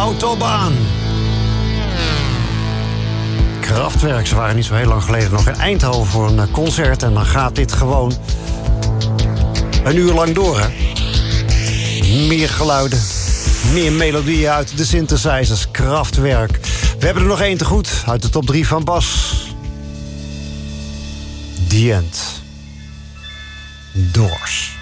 Autobahn. Kraftwerk, ze waren niet zo heel lang geleden nog in Eindhoven voor een concert. En dan gaat dit gewoon een uur lang door, hè? Meer geluiden, meer melodieën uit de synthesizers. Kraftwerk. We hebben er nog één te goed uit de top 3 van Bas. The End. Doors.